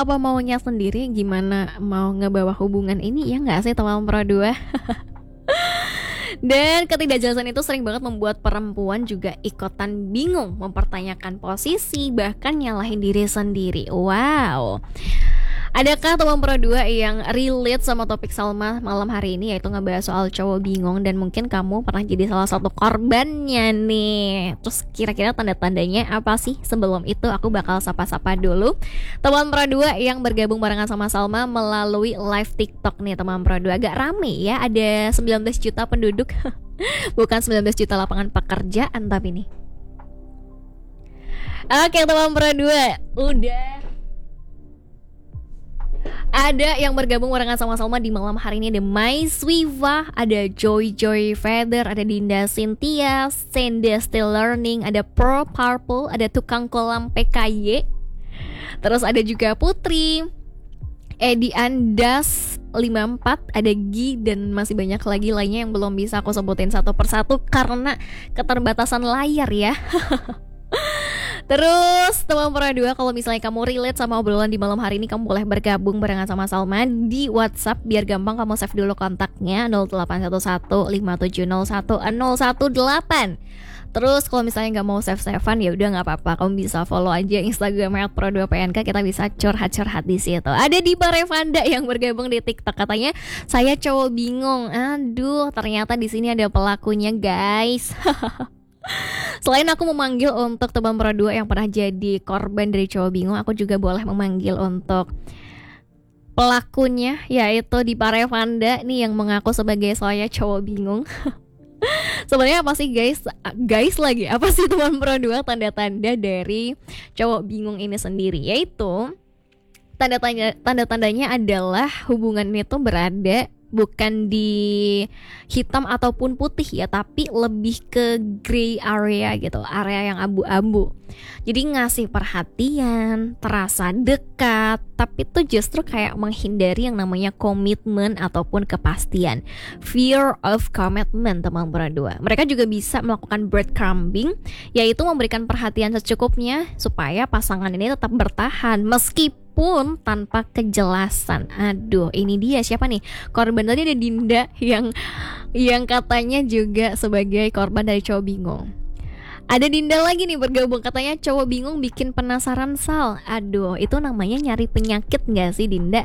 apa maunya sendiri, gimana mau ngebawa hubungan ini, ya nggak sih teman Pro 2? Dan ketidakjelasan itu sering banget membuat perempuan juga ikutan bingung, mempertanyakan posisi, bahkan nyalahin diri sendiri. Wow. Adakah teman Pro 2 yang relate sama topik Salma malam hari ini, yaitu ngebahas soal cowok bingung, dan mungkin kamu pernah jadi salah satu korbannya nih. Terus kira-kira tanda-tandanya apa sih? Sebelum itu aku bakal sapa-sapa dulu teman Pro 2 yang bergabung barengan sama Salma melalui live TikTok nih teman Pro 2. Agak rame ya, ada 19 juta penduduk. Bukan 19 juta lapangan pekerjaan tapi nih. Oke teman Pro 2, udah ada yang bergabung barengan sama Salma di malam hari ini. Ada Mai Swiva, ada Joy Feather, ada Dinda Cynthia, Senda Still Learning, ada Pearl Purple, ada Tukang Kolam PKY. Terus ada juga Putri, Edi Andas 54, ada Gi, dan masih banyak lagi lainnya yang belum bisa aku sebutin satu persatu karena keterbatasan layar ya. Terus teman Pro 2, kalau misalnya kamu relate sama obrolan di malam hari ini, kamu boleh bergabung barengan sama Salma di WhatsApp. Biar gampang kamu save dulu kontaknya 081150101018. Terus kalau misalnya nggak mau save-savean, ya udah nggak apa-apa, kamu bisa follow aja Instagram @pro2pnk, kita bisa curhat-curhat di situ. Ada di Revanda yang bergabung di TikTok, katanya saya cowok bingung. Aduh, ternyata di sini ada pelakunya guys. Selain aku memanggil untuk teman Pro 2 yang pernah jadi korban dari cowok bingung, aku juga boleh memanggil untuk pelakunya, yaitu di Revanda nih yang mengaku sebagai saya cowok bingung. Sebenarnya apa sih guys lagi apa sih teman Pro 2 tanda-tanda dari cowok bingung ini sendiri? Yaitu tanda-tandanya adalah hubungan itu berada bukan di hitam ataupun putih ya, tapi lebih ke gray area gitu, area yang abu-abu. Jadi ngasih perhatian, terasa dekat, tapi itu justru kayak menghindari yang namanya komitmen ataupun kepastian. Fear of commitment teman Pro 2. Mereka juga bisa melakukan breadcrumbing, yaitu memberikan perhatian secukupnya supaya pasangan ini tetap bertahan meskipun tanpa kejelasan. Aduh, ini dia siapa nih korban tadi? Ada Dinda yang katanya juga sebagai korban dari cowok bingung. Ada Dinda lagi nih bergabung, katanya cowok bingung bikin penasaran Sal. Aduh, itu namanya nyari penyakit gak sih Dinda?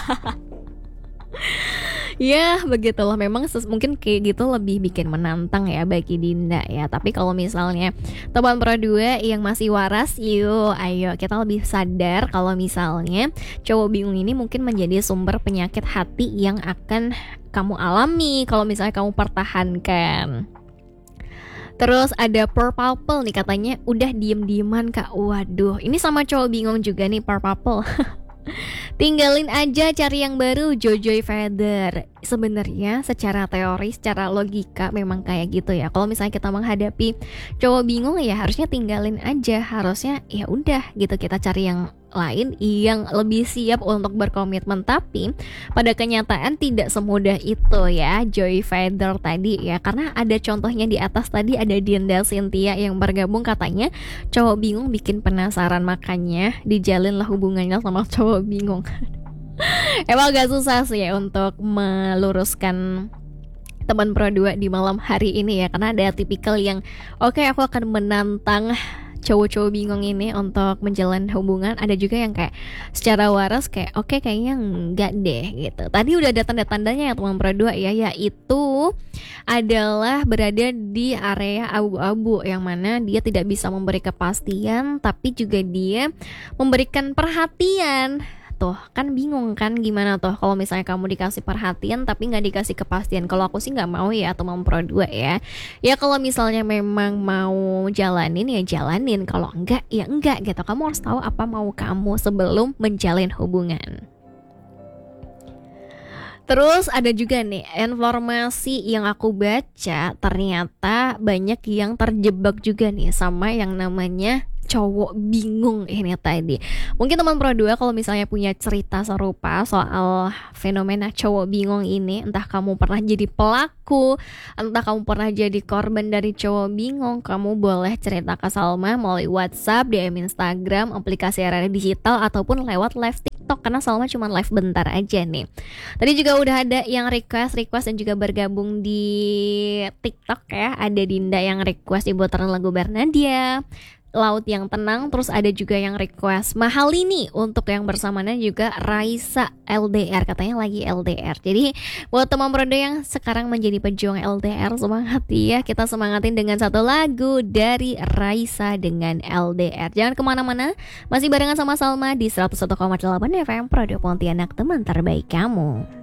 Ya begitulah, memang mungkin kayak gitu lebih bikin menantang ya bagi Dinda ya. Tapi kalau misalnya teman Pro 2 yang masih waras, ayo kita lebih sadar kalau misalnya cowok bingung ini mungkin menjadi sumber penyakit hati yang akan kamu alami kalau misalnya kamu pertahankan. Terus ada Purple nih, katanya udah diem-dieman kak. Waduh, ini sama cowok bingung juga nih Purple. Tinggalin aja, cari yang baru. Joy Feather. Sebenarnya secara teori, secara logika memang kayak gitu ya. Kalau misalnya kita menghadapi cowok bingung ya harusnya tinggalin aja. Harusnya ya udah gitu, kita cari yang lain yang lebih siap untuk berkomitmen. Tapi pada kenyataan tidak semudah itu ya Joy Feather tadi ya. Karena ada contohnya di atas tadi, ada Dinda Cynthia yang bergabung, katanya cowok bingung bikin penasaran, makanya dijalinlah hubungannya sama cowok bingung. Emang agak susah sih ya untuk meluruskan teman Pro 2 di malam hari ini ya, karena ada tipikal yang oke, aku akan menantang cowok-cowok bingung ini untuk menjalin hubungan. Ada juga yang kayak secara waras kayak oke, kayaknya enggak deh gitu. Tadi udah ada tanda-tandanya ya teman Pro 2 ya, yaitu adalah berada di area abu-abu, yang mana dia tidak bisa memberi kepastian tapi juga dia memberikan perhatian. Tuh kan bingung kan, gimana tuh kalau misalnya kamu dikasih perhatian tapi nggak dikasih kepastian? Kalau aku sih nggak mau ya teman Pro 2 ya. Ya kalau misalnya memang mau jalanin ya jalanin, kalau enggak ya enggak gitu. Kamu harus tahu apa mau kamu sebelum menjalin hubungan. Terus ada juga nih informasi yang aku baca, ternyata banyak yang terjebak juga nih sama yang namanya cowok bingung ini tadi. Mungkin teman Pro 2 kalau misalnya punya cerita serupa soal fenomena cowok bingung ini, entah kamu pernah jadi pelaku, entah kamu pernah jadi korban dari cowok bingung, kamu boleh cerita ke Salma melalui WhatsApp, DM Instagram, aplikasi RR Digital, ataupun lewat live TikTok. TikTok karena Salma cuma live bentar aja nih. Tadi juga udah ada yang request dan juga bergabung di TikTok ya. Ada Dinda yang request diputerin lagu Bernadia, Laut yang Tenang. Terus ada juga yang request Mahal Ini. Untuk yang bersamanya juga Raisa LDR, katanya lagi LDR. Jadi buat teman Prodo yang sekarang menjadi pejuang LDR, semangat ya. Kita semangatin dengan satu lagu dari Raisa dengan LDR. Jangan kemana-mana, masih barengan sama Salma di 101,8 FM Prodo Pontianak, teman terbaik kamu.